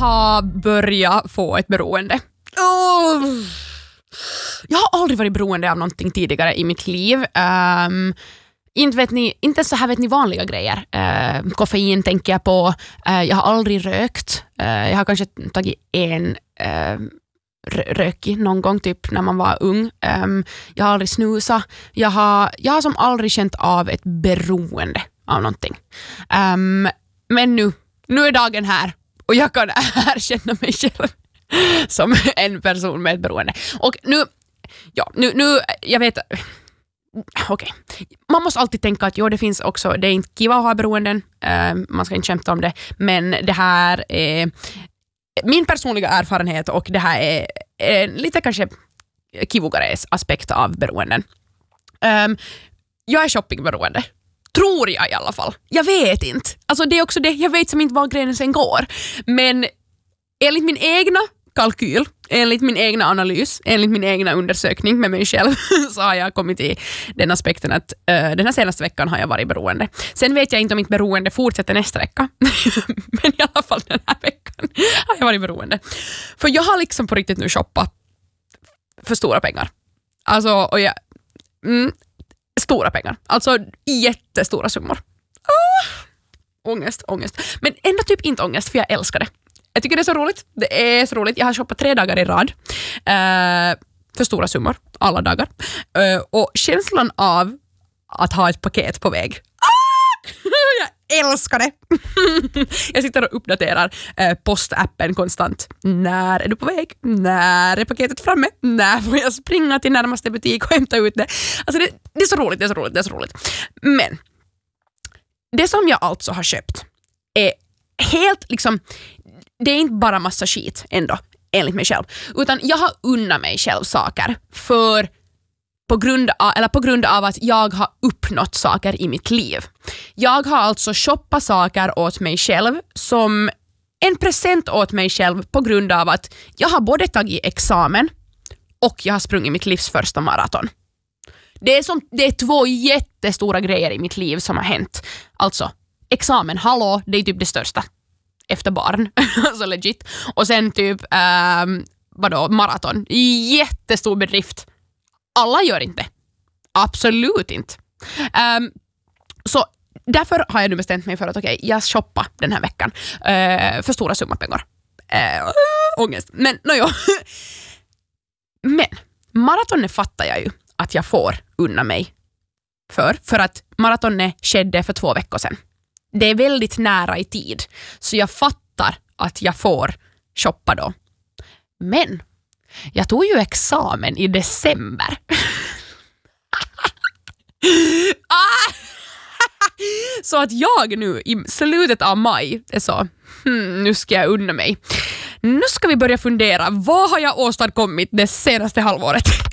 har börjat få ett beroende. Jag har aldrig varit beroende av någonting tidigare i mitt liv. Inte så här vet ni vanliga grejer. Koffein tänker jag på. Jag har aldrig rökt. Jag har kanske tagit en rökig någon gång typ när man var ung. Jag har aldrig snusat. Jag har som aldrig känt av ett beroende av någonting. Men nu är dagen här och jag kan erkänna mig själv som en person med ett beroende. Och nu jag vet. Okej. Man måste alltid tänka att det finns också, det är inte kiva att ha beroenden, man ska inte kämpa om det, men det här är min personliga erfarenhet och det här är lite kanske kivugare aspekt av beroenden. Jag är shoppingberoende. Tror jag i alla fall. Jag vet inte. Alltså det är också det, jag vet som inte var gränsen går. Men enligt min egna kalkyl, enligt min egna analys, enligt min egna undersökning med mig själv så har jag kommit i den aspekten att den här senaste veckan har jag varit beroende. Sen vet jag inte om mitt beroende fortsätter nästa vecka. Men i alla fall den här veckan har jag varit beroende. För jag har liksom på riktigt nu shoppat för stora pengar. Alltså, och stora pengar. Alltså jättestora summor. Ångest. Men ändå typ inte ångest, för jag älskar det. Jag tycker det är så roligt. Det är så roligt. Jag har shoppat 3 dagar i rad. För stora summor. Alla dagar. Och känslan av att ha ett paket på väg. Jag älskar det. Jag sitter och uppdaterar postappen konstant. När är du på väg? När är paketet framme? När får jag springa till närmaste butik och hämta ut det? Alltså det är så roligt, det är så roligt. Men det som jag alltså har köpt är helt liksom, det är inte bara massa skit ändå, enligt mig själv. Utan jag har unnat mig själv saker på grund av att jag har uppnått saker i mitt liv. Jag har alltså shoppat saker åt mig själv som en present åt mig själv på grund av att jag har både tagit examen och jag har sprungit mitt livs första maraton. Det är 2 jättestora grejer i mitt liv som har hänt. Alltså, examen, hallå, det är typ det största. Efter barn, alltså legit. Och sen typ, maraton. Jättestor bedrift. Alla gör inte. Absolut inte. Så därför har jag nu bestämt mig för att jag shoppar den här veckan. För stora summor pengar. Ångest. Men, Men, maratonet fattar jag ju att jag får unna mig för att maratonet skedde för 2 veckor sedan. Det är väldigt nära i tid. Så jag fattar att jag får shoppa då. Men jag tog ju examen i december. Så att jag nu i slutet av maj är så, nu ska jag unna mig. Nu ska vi börja fundera, vad har jag åstadkommit det senaste halvåret?